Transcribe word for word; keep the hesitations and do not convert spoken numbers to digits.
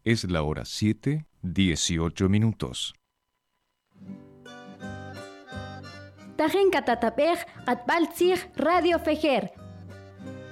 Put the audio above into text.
Es la hora siete, dieciocho minutos. Tajen katatapej atbaltzig Radio Fejer,